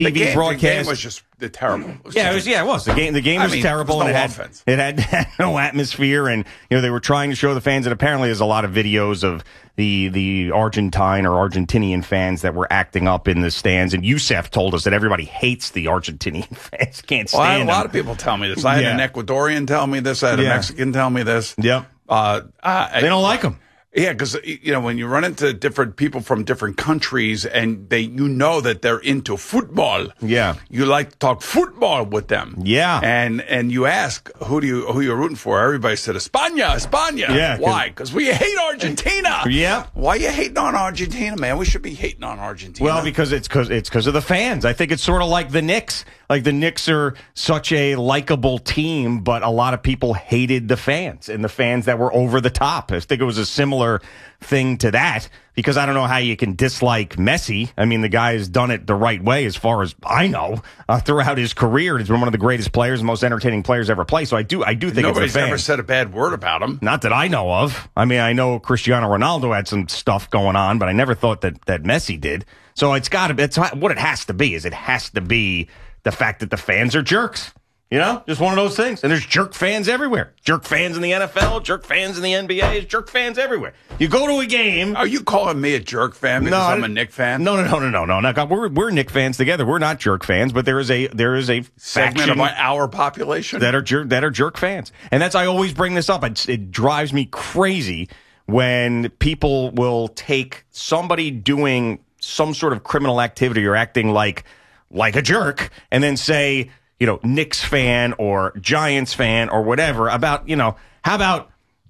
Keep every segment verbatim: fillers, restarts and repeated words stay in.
T V the game, broadcast. The game was just the terrible. It was yeah, just, it was. Yeah, it was. The game. The game I was mean, terrible, there was no and it had, offense. it had, had no atmosphere, and you know they were trying to show the fans. And apparently, there's a lot of videos of the the Argentine or Argentinian fans that were acting up in the stands. And Youssef told us that everybody hates the Argentinian fans. Can't stand well, I had a lot them. of people tell me this. I had Yeah. an Ecuadorian tell me this. I had a Yeah. Mexican tell me this. Yep. Uh, I, They don't like them. Yeah, because you know when you run into different people from different countries and they, you know that they're into football. Yeah, you like to talk football with them. Yeah, and and you ask who do you who you're rooting for? Everybody said España, España. Yeah, why? Because we hate Argentina. Yeah, why you hating on Argentina, man? We should be hating on Argentina. Well, because it's because it's because of the fans. I think it's sort of like the Knicks. Like the Knicks are such a likable team, but a lot of people hated the fans and the fans that were over the top. I think it was a similar thing to that because I don't know how you can dislike Messi. I mean, the guy has done it the right way as far as I know uh, throughout his career. He's been one of the greatest players, most entertaining players ever play. So I do, I do think nobody's it's the fans. ever said a bad word about him. Not that I know of. I mean, I know Cristiano Ronaldo had some stuff going on, but I never thought that that Messi did. So it's got to be. It's what it has to be. Is it has to be the fact that the fans are jerks. You know, just one of those things. And there's jerk fans everywhere. Jerk fans in the N F L, jerk fans in the N B A, jerk fans everywhere. You go to a game. Are you calling me a jerk fan because no, I'm a Knick fan? No, no, no, no, no, no. no. We're we're Knick fans together. We're not jerk fans, but there is a there is a segment of our population that are jerk that are jerk fans, and that's I always bring this up. It, it drives me crazy when people will take somebody doing some sort of criminal activity or acting like like a jerk, and then say, you know, Knicks fan or Giants fan or whatever about, you know, how about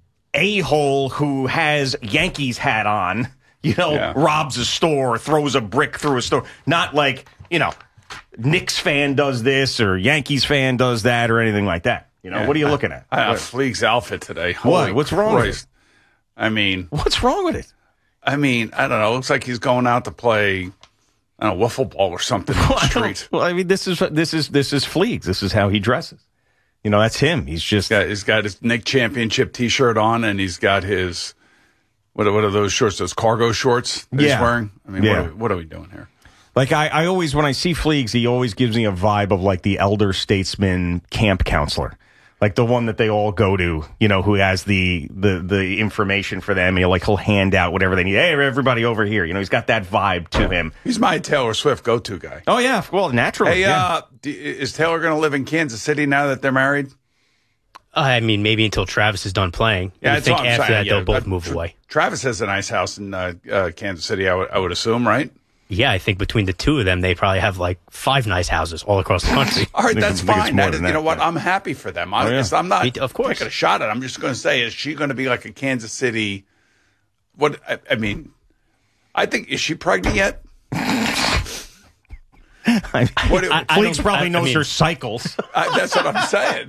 a-hole who has Yankees hat on, you know, yeah. robs a store, throws a brick through a store. Not like, you know, Knicks fan does this or Yankees fan does that or anything like that. You know, yeah. what are you looking at? I, I Fleeg's outfit today. What? Holy What's wrong Christ. with it? I mean. What's wrong with it? I mean, I don't know. It looks like he's going out to play, I don't know, wiffle ball or something in the street. Well, I mean, this is this is this is Fleegs. This is how he dresses. You know, that's him. He's just yeah. He's got his Knick Championship T-shirt on, and he's got his what? Are, what are those shorts? Those cargo shorts that yeah. he's wearing. I mean, yeah. what, are we, what are we doing here? Like I, I always when I see Fleegs, he always gives me a vibe of like the elder statesman camp counselor. Like the one that they all go to, you know, who has the the the information for them. He'll like he'll hand out whatever they need. Hey, everybody over here. You know, he's got that vibe to him. He's my Taylor Swift go-to guy. Oh yeah, well, naturally. Hey, yeah. uh, d- is Taylor going to live in Kansas City now that they're married? I mean, maybe until Travis is done playing. Yeah, I think after after saying. that yeah, they'll both uh, move tra- away. Travis has a nice house in uh, uh, Kansas City. I would I would assume, right? Yeah, I think between the two of them, they probably have like five nice houses all across the country. All right, that's fine. That is, you that, know what? yeah. I'm happy for them. I, Oh, yeah. I'm not Me, of course. taking a shot at it. I'm just going to say, is she going to be like a Kansas City? What I, I mean, I think, is she pregnant yet? I, what, I, I Fleeks probably I, knows I mean, her cycles. I, that's what I'm saying.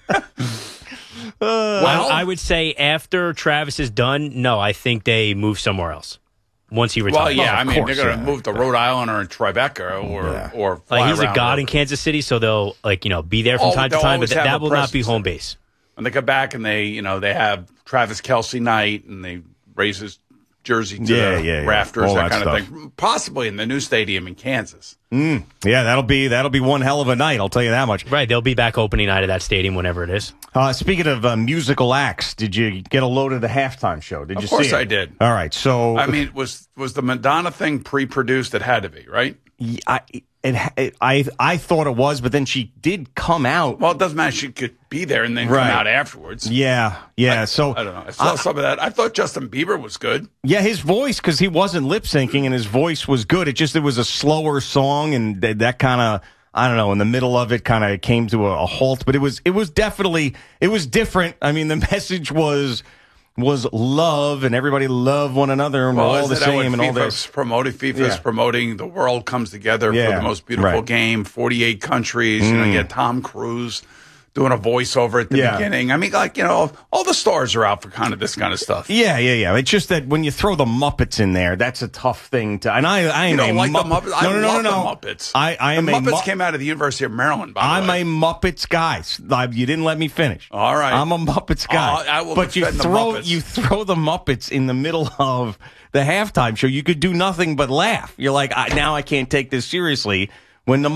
well, I, I would say after Travis is done, no, I think they move somewhere else. Once he retires. Well, yeah, well, I mean, course, they're going to yeah. move to Rhode Island or Tribeca or Yeah. or fly like he's a around god or, in Kansas City, so they'll like you know be there from Oh, time to they'll time, but always th- have that a will not be presence home there. base. When they come back and they, you know, they have Travis Kelce night and they raise his jersey to Yeah, the yeah, yeah. rafters, All that, that kind of stuff. thing. Possibly in the new stadium in Kansas. Mm, yeah, that'll be that'll be one hell of a night. I'll tell you that much. Right, they'll be back opening night of that stadium whenever it is. Uh, speaking of uh, musical acts, did you get a load of the halftime show? Did Of you course see it? I did. All right, so I mean, was was the Madonna thing pre-produced? It had to be, right? I it, it, I I thought it was, but then she did come out. Well, it doesn't matter. She could be there and then Right. come out afterwards. Yeah, yeah. I, so I don't know. I saw uh, some of that. I thought Justin Bieber was good. Yeah, his voice, because he wasn't lip syncing and his voice was good. It just it was a slower song, and th- that kind of I don't know. In the middle of it, kind of came to a, a halt. But it was it was definitely it was different. I mean, the message was. was love and everybody love one another and Well, we're all the isn't that what same and all FIFA's this. promoting? FIFA's Yeah. promoting the world comes together Yeah, for the most beautiful right. game. forty-eight countries. You know, you get Tom Cruise doing a voiceover at the Yeah. beginning. I mean, like, you know, all the stars are out for kind of this kind of stuff. Yeah, yeah, yeah. It's just that when you throw the Muppets in there, that's a tough thing to. And I, I am You don't a like Mupp- the Muppets? I No, no, no, love no, no. the Muppets. I, I am the a Muppets Mu- came out of the University of Maryland, by I'm the way. a Muppets guy. Like, you didn't let me finish. All right. I'm a Muppets guy. Oh, I will but you defend the throw Muppets. you throw the Muppets in the middle of the halftime show. You could do nothing but laugh. You're like, I, now I can't take this seriously When the